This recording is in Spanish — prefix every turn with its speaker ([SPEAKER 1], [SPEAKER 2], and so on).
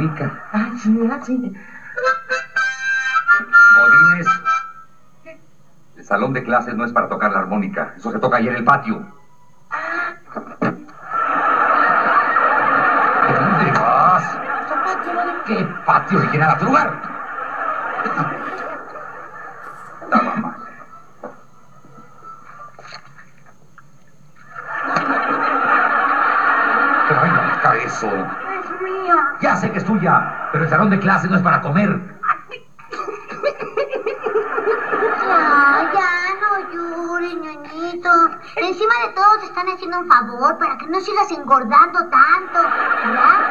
[SPEAKER 1] armónica.
[SPEAKER 2] Sí.
[SPEAKER 1] Godínez, el salón de clases no es para tocar la armónica. Eso se toca ahí en el patio. ¿Dónde vas? ¿Qué patio? ¿De quién era tu lugar? Daba más. Trae acá eso.
[SPEAKER 3] Es mía.
[SPEAKER 1] Ya sé que es tuya, pero el salón de clases no es para comer.
[SPEAKER 3] Ya, no llores, ñoñito. Encima de todo te están haciendo un favor para que no sigas engordando tanto. ¿Ya?